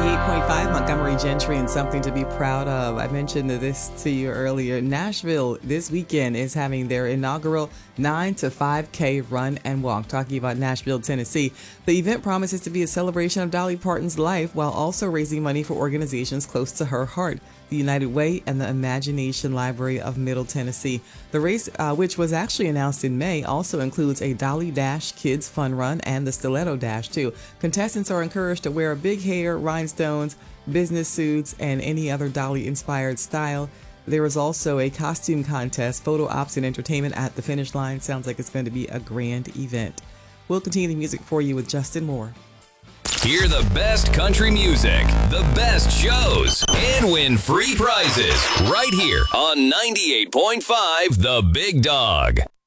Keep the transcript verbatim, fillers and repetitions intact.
ninety-eight point five Montgomery Gentry, and something to be proud of. I mentioned this to you earlier. Nashville this weekend is having their inaugural nine to five K run and walk. Talking about Nashville, Tennessee. The event promises to be a celebration of Dolly Parton's life while also raising money for organizations close to her heart, the United Way and the Imagination Library of Middle Tennessee. The race, uh, which was actually announced in May, also includes a Dolly Dash Kids Fun Run and the Stiletto Dash, too. Contestants are encouraged to wear big hair, rhinestones, business suits, and any other Dolly-inspired style. There is also a costume contest, photo ops, and entertainment at the finish line. Sounds like it's going to be a grand event. We'll continue the music for you with Justin Moore. Hear the best country music, the best shows, and win free prizes right here on ninety-eight point five The Big Dog.